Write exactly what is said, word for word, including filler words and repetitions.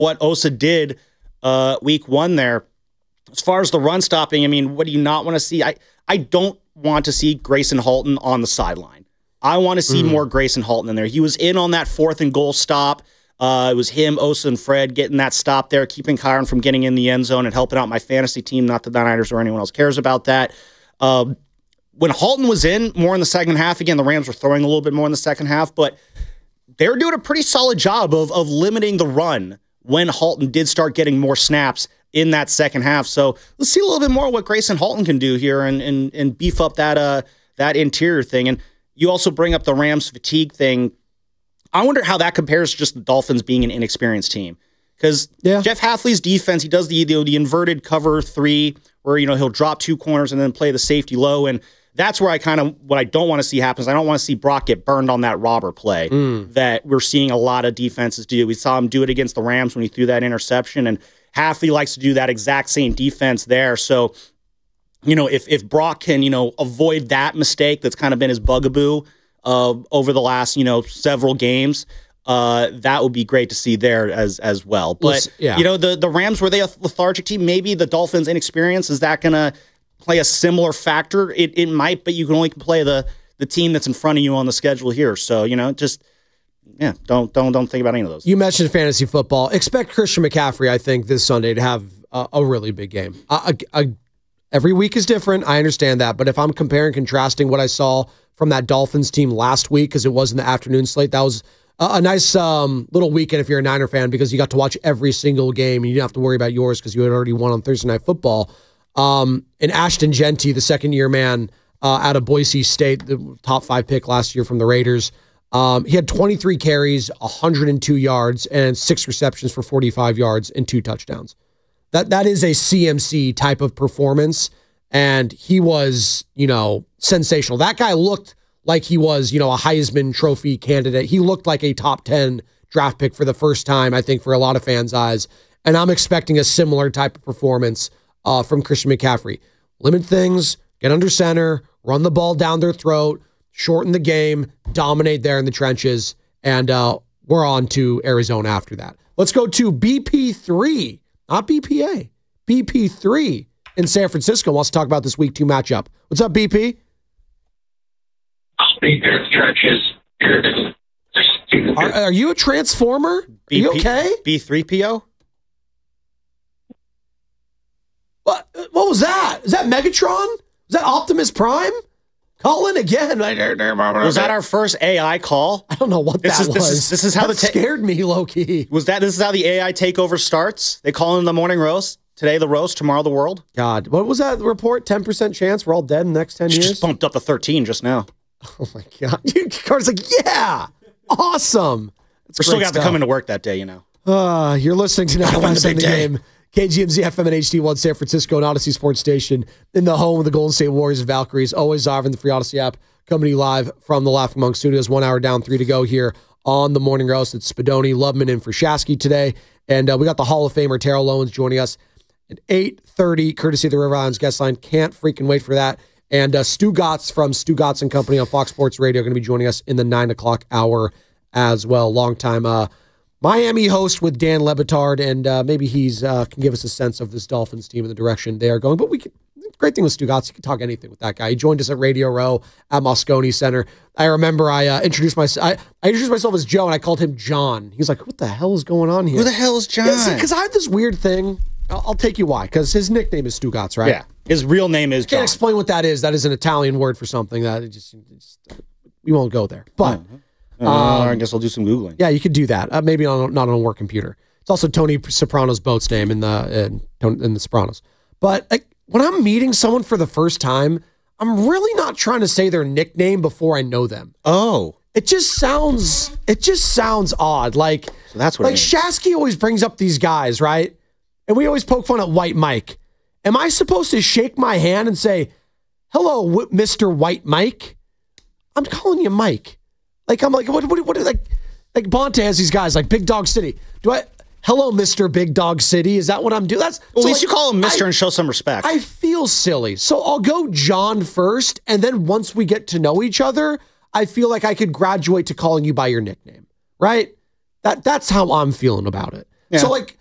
what Osa did uh, week one there. As far as the run stopping, I mean, what do you not want to see? I, I don't want to see Grayson Halton on the sideline. I want to see mm. more Grayson Halton in there. He was in on that fourth and goal stop. Uh, it was him, Osa, and Fred getting that stop there, keeping Kyron from getting in the end zone and helping out my fantasy team. Not that the Niners or anyone else cares about that. Uh, when Halton was in more in the second half, again, the Rams were throwing a little bit more in the second half, but they were doing a pretty solid job of, of limiting the run when Halton did start getting more snaps in that second half. So let's see a little bit more what Grayson Halton can do here and and, and beef up that uh that interior thing. And you also bring up the Rams fatigue thing. I wonder how that compares to just the Dolphins being an inexperienced team. Because yeah. Jeff Hafley's defense, he does the, the the inverted cover three where, you know, he'll drop two corners and then play the safety low. And that's where I kind of, what I don't want to see happen is I don't want to see Brock get burned on that robber play mm. that we're seeing a lot of defenses do. We saw him do it against the Rams when he threw that interception, and Hafley likes to do that exact same defense there. So, you know, if if Brock can, you know, avoid that mistake that's kind of been his bugaboo uh, over the last, you know, several games, uh, that would be great to see there as as well. But, yeah. you know, the, the Rams, were they a lethargic team? Maybe the Dolphins' inexperience, is that going to play a similar factor? It it might, but you can only play the the team that's in front of you on the schedule here. So, you know, just... Yeah, don't don't don't think about any of those. You mentioned fantasy football. Expect Christian McCaffrey, I think, this Sunday to have a, a really big game. A, a, a, every week is different. I understand that. But if I'm comparing, contrasting what I saw from that Dolphins team last week, because it was in the afternoon slate, that was a, a nice um, little weekend if you're a Niner fan, because you got to watch every single game and you didn't have to worry about yours because you had already won on Thursday Night Football. Um, and Ashton Genty, the second-year man uh, out of Boise State, the top five pick last year from the Raiders, Um, he had twenty-three carries, one hundred two yards, and six receptions for forty-five yards and two touchdowns. That that is a C M C type of performance, and he was, you know, sensational. That guy looked like he was, you know, a Heisman Trophy candidate. He looked like a top ten draft pick for the first time, I think, for a lot of fans' eyes. And I'm expecting a similar type of performance uh, from Christian McCaffrey. Limit things, get under center, run the ball down their throat, shorten the game, dominate there in the trenches, and uh, we're on to Arizona after that. Let's go to B P three, not B P A, B P three in San Francisco. Wants to talk about this week two matchup. What's up, B P? Trenches. Are, are you a transformer? Are you okay? B three P O? What, what was that? Is that Megatron? Is that Optimus Prime? Calling again. Was that our first A I call? I don't know what this that is, was. This is, this is how that the ta- scared me, low-key. Was that, this is how the A I takeover starts? They call in the morning roast. Today the roast, tomorrow the world. God, what was that report? ten percent chance we're all dead in the next ten years? Just bumped up to thirteen just now. Oh my God. Carter's like, yeah, awesome. That's We're still got to come into work that day, you know. Uh, you're listening to Now West in the Game. K G M Z F M and H D one San Francisco and Odyssey Sports Station in the home of the Golden State Warriors and Valkyries. Always live in the free Odyssey app. Coming to you live from the Laughing Monk Studios. One hour down, three to go here on the Morning Roast. It's Spadoni, Loveman in for Shasky today. And uh, we got the Hall of Famer Terrell Owens joining us at eight thirty, courtesy of the River Islands guest line. Can't freaking wait for that. And uh, Stu Gotts from Stu Gotts and Company on Fox Sports Radio are going to be joining us in the nine o'clock hour as well. Longtime uh, Miami host with Dan Le Batard, and uh, maybe he's uh, can give us a sense of this Dolphins team and the direction they are going. But we can, great thing with Stu Gotts, you can talk anything with that guy. He joined us at Radio Row at Moscone Center. I remember I uh, introduced myself. I, I introduced myself as Joe, and I called him John. He was like, "What the hell is going on here? Who the hell is John?" Because yeah, I had this weird thing. I'll, I'll take you why. Because his nickname is Stu Gotts, right? Yeah. His real name is I can't John. explain what that is. That is an Italian word for something that it just, it just we won't go there. But mm-hmm. Uh, um, I guess I'll do some Googling. Yeah, you could do that. Uh, maybe on, not on a work computer. It's also Tony Soprano's boat's name in the in, in the Sopranos. But like, when I'm meeting someone for the first time, I'm really not trying to say their nickname before I know them. Oh, it just sounds it just sounds odd. Like so that's what like Shasky always brings up these guys, right? And we always poke fun at White Mike. Am I supposed to shake my hand and say, "Hello, Mister White Mike"? I'm calling you Mike. Like, I'm like, what, what, what, like, like Bonte has these guys, like Big Dog City. Do I, hello, Mister Big Dog City? Is that what I'm doing? That's well, so at least like, you call him Mister I, and show some respect. I feel silly. So I'll go John first, and then once we get to know each other, I feel like I could graduate to calling you by your nickname, right? That That's how I'm feeling about it. So like